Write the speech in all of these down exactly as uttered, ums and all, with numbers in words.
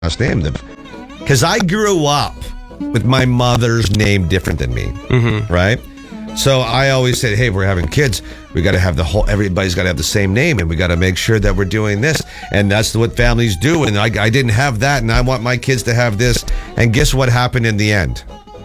last name. Because I grew up with my mother's name different than me, mm-hmm. right? So I always said, hey, we're having kids. We got to have the whole, everybody's got to have the same name, and we got to make sure that we're doing this. And that's what families do. And I, I didn't have that, and I want my kids to have this. And guess what happened in the end?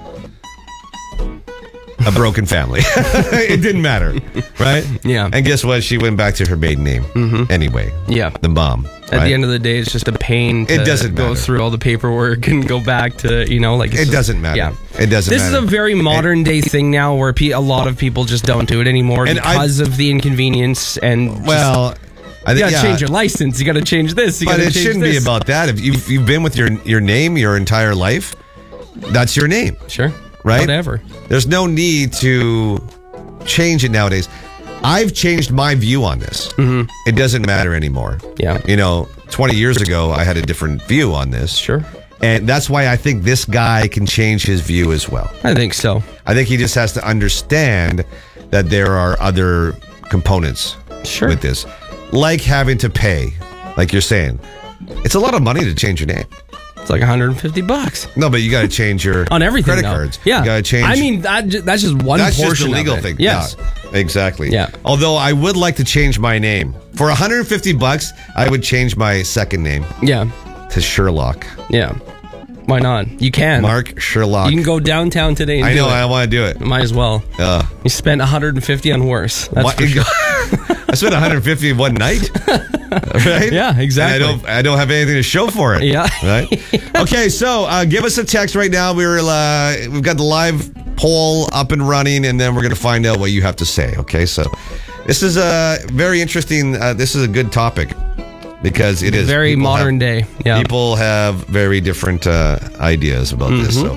A broken family. It didn't matter, right? Yeah. And guess what? She went back to her maiden name mm-hmm. anyway. Yeah. The mom. At right? the end of the day, it's just a pain to it doesn't go matter. through all the paperwork and go back to, you know, like... It doesn't matter. Yeah. It doesn't this matter. This is a very modern day thing now where pe- a lot of people just don't do it anymore and because I've, of the inconvenience and... Well... Just, I think, you gotta yeah. change your license. You gotta change this. You but gotta it change shouldn't this. be about that. If you've, you've been with your your name your entire life, that's your name. Sure. Right? Whatever. There's no need to change it nowadays. I've changed my view on this. Mm-hmm. It doesn't matter anymore. Yeah. You know, twenty years ago, I had a different view on this. Sure. And that's why I think this guy can change his view as well. I think so. I think he just has to understand that there are other components sure. with this. Like having to pay, like you're saying. It's a lot of money to change your name. It's like one hundred fifty bucks. No, but you got to change your on everything credit though. cards. Yeah. You got to change. I mean, that, that's just one that's portion just the legal of it. thing. Yes. Yeah, exactly. Yeah. Although I would like to change my name. For one hundred fifty bucks, I would change my second name. Yeah. To Sherlock. Yeah. Why not? You can. Mark Sherlock. You can go downtown today and I do know, it. I want to do it. Might as well. Uh, you spent one hundred fifty on worse. That's what, for sure. I spent one hundred fifty one night. Right? Yeah, exactly. And I don't I don't have anything to show for it. Yeah. Right? Okay, so uh, give us a text right now. We're uh, we've got the live poll up and running, and then we're going to find out what you have to say. Okay, so this is a very interesting uh, this is a good topic. Because it is very modern have, day. Yeah. People have very different uh, ideas about mm-hmm. this. So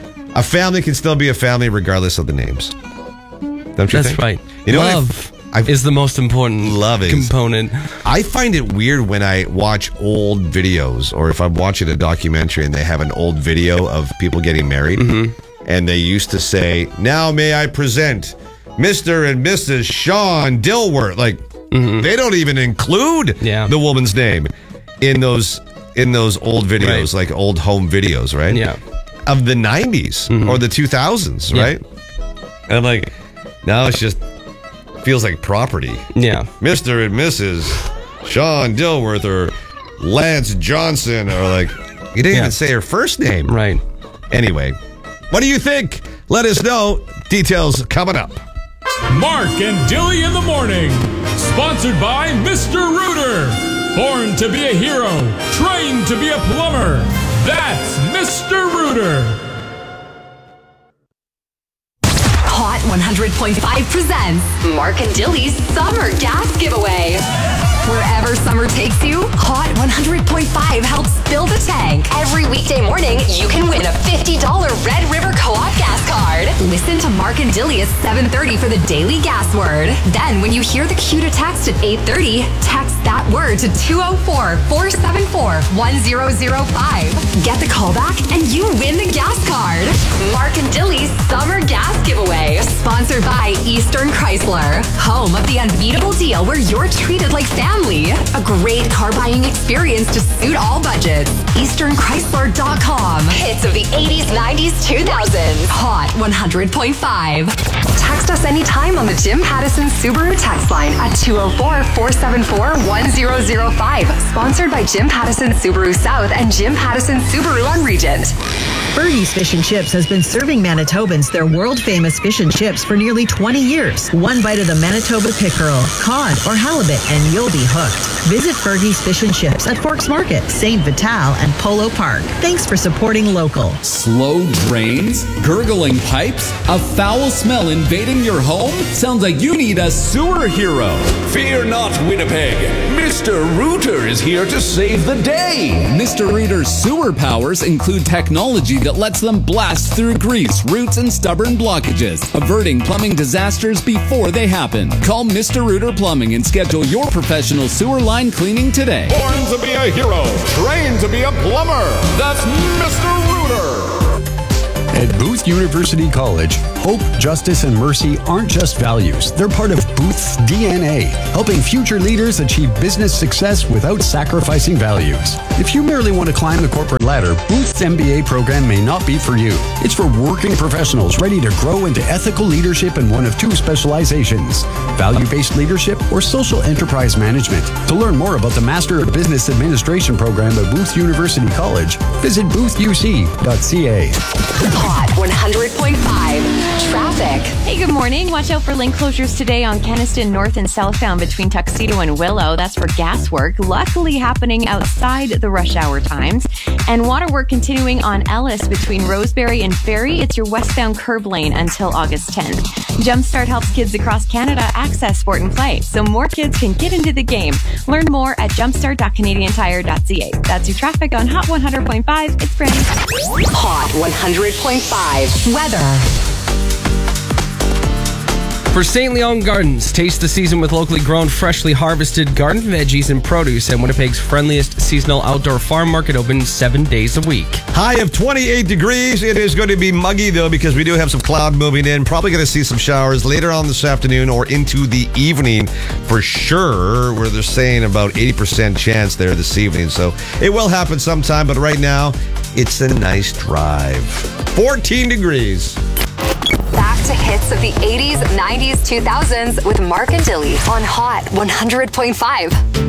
a family can still be a family regardless of the names. Don't you That's think? right. You know, love I've, is the most important love is, component. I find it weird when I watch old videos, or if I'm watching a documentary and they have an old video of people getting married, mm-hmm. and they used to say, "Now may I present Mister and Missus Sean Dilworth." Like, mm-hmm. they don't even include yeah. the woman's name in those in those old videos, right. like old home videos, right? Yeah, of the nineties mm-hmm. or the two thousands, yeah. right? And I'm like, now it's just feels like property. Yeah, Mister and Missus Sean Dilworth or Lance Johnson, or like you didn't yeah. even say her first name, right? Anyway, what do you think? Let us know. Details coming up. Mark and Dilly in the morning. Sponsored by Mister Rooter. Born to be a hero. Trained to be a plumber. That's Mister Rooter. Hot one hundred point five presents Mark and Dilly's Summer Gas Giveaway. Wherever summer takes you, Hot one hundred point five helps fill the tank. Every weekday morning, you can win a fifty dollars Red River Co-op gas card. Listen to Mark and Dilly at seven thirty for the daily gas word. Then, when you hear the cue to text at eight thirty, text that word to two oh four, four seven four, one oh oh five. Get the call back and you win the gas card. Mark and Dilly's Summer Gas Giveaway. Sponsored by Eastern Chrysler. Home of the unbeatable deal where you're treated like family. A great car buying experience to suit all budgets. Eastern Chrysler dot com. Hits of the eighties, nineties, two thousands. Hot one hundred point five. Text us anytime on the Jim Pattison Subaru text line at two oh four, four seven four, one oh oh five. Sponsored by Jim Pattison Subaru South and Jim Pattison Subaru on Regent. Fergie's Fish and Chips has been serving Manitobans their world-famous fish and chips for nearly twenty years. One bite of the Manitoba pickerel, cod, or halibut, and you'll be hooked. Visit Fergie's Fish and Chips at Forks Market, Saint Vital, and Polo Park. Thanks for supporting local. Slow drains? Gurgling pipes? A foul smell invading your home? Sounds like you need a sewer hero. Fear not, Winnipeg. Mister Rooter is here to save the day. Mister Rooter's sewer powers include technology that lets them blast through grease, roots, and stubborn blockages, averting plumbing disasters before they happen. Call Mister Rooter Plumbing and schedule your professional sewer line cleaning today. Born to be a hero, trained to be a plumber. That's Mister Rooter. At Booth University College, hope, justice, and mercy aren't just values. They're part of Booth's D N A, helping future leaders achieve business success without sacrificing values. If you merely want to climb the corporate ladder, Booth's M B A program may not be for you. It's for working professionals ready to grow into ethical leadership in one of two specializations, value-based leadership or social enterprise management. To learn more about the Master of Business Administration program at Booth University College, visit booth u c dot c a. Hot one hundred point five traffic. Hey, good morning. Watch out for lane closures today on Kenniston North and Southbound between Tuxedo and Willow. That's for gas work, luckily happening outside the rush hour times. And water work continuing on Ellis between Roseberry and Ferry. It's your westbound curb lane until August tenth. Jumpstart helps kids across Canada access sport and play, so more kids can get into the game. Learn more at jumpstart dot canadian tire dot c a. That's your traffic on Hot one hundred point five. It's Brandy. Hot one hundred point five weather. For Saint Leon Gardens, taste the season with locally grown, freshly harvested garden veggies and produce, and Winnipeg's friendliest seasonal outdoor farm market open seven days a week. High of twenty-eight degrees. It is going to be muggy, though, because we do have some cloud moving in. Probably going to see some showers later on this afternoon or into the evening for sure, where they're saying about eighty percent chance there this evening. So it will happen sometime, but right now, it's a nice drive. fourteen degrees. Back to hits of the eighties, nineties, two thousands with Mark and Dilly on Hot one hundred point five.